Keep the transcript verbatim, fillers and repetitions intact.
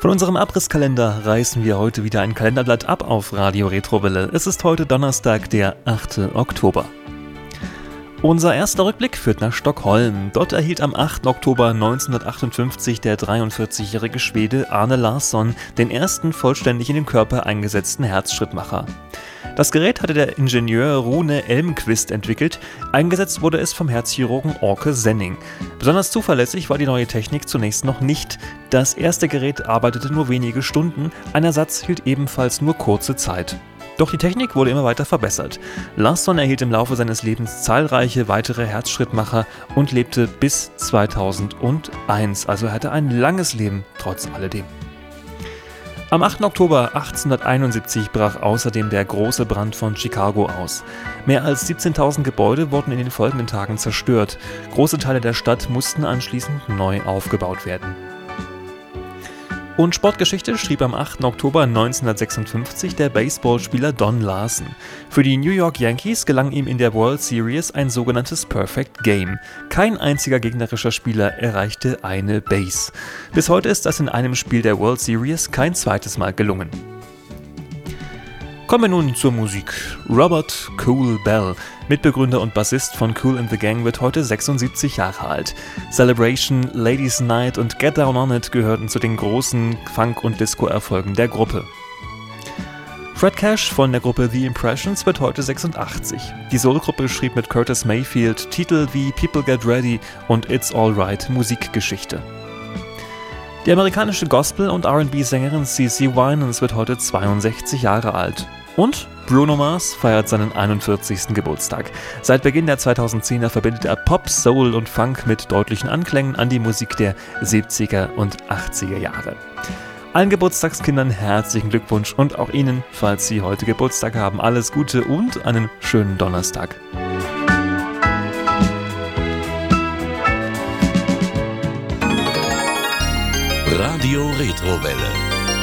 Von unserem Abrisskalender reißen wir heute wieder ein Kalenderblatt ab auf Radio Retrowelle. Es ist heute Donnerstag, der achte Oktober. Unser erster Rückblick führt nach Stockholm. Dort erhielt am achten Oktober neunzehnhundertachtundfünfzig der dreiundvierzigjährige Schwede Arne Larsson den ersten vollständig in den Körper eingesetzten Herzschrittmacher. Das Gerät hatte der Ingenieur Rune Elmqvist entwickelt, eingesetzt wurde es vom Herzchirurgen Orke Senning. Besonders zuverlässig war die neue Technik zunächst noch nicht. Das erste Gerät arbeitete nur wenige Stunden, ein Ersatz hielt ebenfalls nur kurze Zeit. Doch die Technik wurde immer weiter verbessert. Larsson erhielt im Laufe seines Lebens zahlreiche weitere Herzschrittmacher und lebte bis zweitausendeins, also er hatte ein langes Leben trotz alledem. Am achten Oktober achtzehnhunderteinundsiebzig brach außerdem der große Brand von Chicago aus. Mehr als siebzehntausend Gebäude wurden in den folgenden Tagen zerstört. Große Teile der Stadt mussten anschließend neu aufgebaut werden. Und Sportgeschichte schrieb am achten Oktober neunzehnhundertsechsundfünfzig der Baseballspieler Don Larsen. Für die New York Yankees gelang ihm in der World Series ein sogenanntes Perfect Game. Kein einziger gegnerischer Spieler erreichte eine Base. Bis heute ist das in einem Spiel der World Series kein zweites Mal gelungen. Kommen wir nun zur Musik. Robert Cool Bell, Mitbegründer und Bassist von Kool and the Gang, wird heute sechsundsiebzig Jahre alt. Celebration, Ladies Night und Get Down on It gehörten zu den großen Funk- und Disco-Erfolgen der Gruppe. Fred Cash von der Gruppe The Impressions wird heute sechsundachtzig. Die Soul-Gruppe schrieb mit Curtis Mayfield Titel wie People Get Ready und It's Alright Musikgeschichte. Die amerikanische Gospel- und R and B-Sängerin CeCe Winans wird heute zweiundsechzig Jahre alt. Und Bruno Mars feiert seinen einundvierzigsten Geburtstag. Seit Beginn der zweitausendzehner verbindet er Pop, Soul und Funk mit deutlichen Anklängen an die Musik der siebziger und achtziger Jahre. Allen Geburtstagskindern herzlichen Glückwunsch und auch Ihnen, falls Sie heute Geburtstag haben, alles Gute und einen schönen Donnerstag. Radio Retrowelle.